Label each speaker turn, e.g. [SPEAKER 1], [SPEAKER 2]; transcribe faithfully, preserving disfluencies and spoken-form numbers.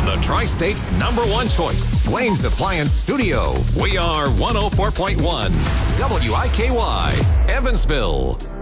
[SPEAKER 1] from the Tri-State's number one choice, Wayne's Appliance Studio. We are one oh four point one W I K Y, Evansville.